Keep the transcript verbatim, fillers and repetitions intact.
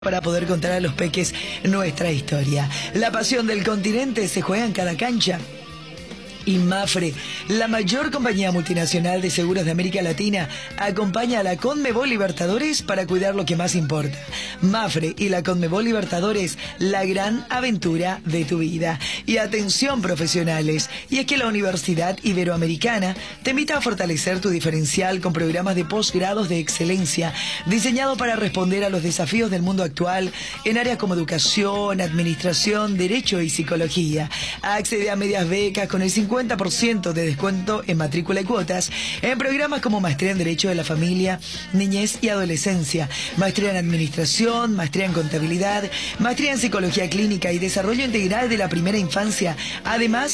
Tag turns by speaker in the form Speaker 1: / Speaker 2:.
Speaker 1: para poder contar a los peques nuestra historia. La pasión del continente se juega en cada cancha. Y Mapfre, la mayor compañía multinacional de seguros de América Latina, acompaña a la Conmebol Libertadores para cuidar lo que más importa. Mapfre y la Conmebol Libertadores, la gran aventura de tu vida. Y atención, profesionales, y es que la Universidad Iberoamericana te invita a fortalecer tu diferencial con programas de posgrados de excelencia diseñados para responder a los desafíos del mundo actual en áreas como educación, administración, derecho y psicología. Accede a medias becas con el cincuenta por ciento de descuento en matrícula y cuotas en programas como Maestría en Derecho de la Familia, Niñez y Adolescencia, Maestría en Administración, Maestría en Contabilidad, Maestría en Psicología Clínica y Desarrollo Integral de la Primera Infancia. Además,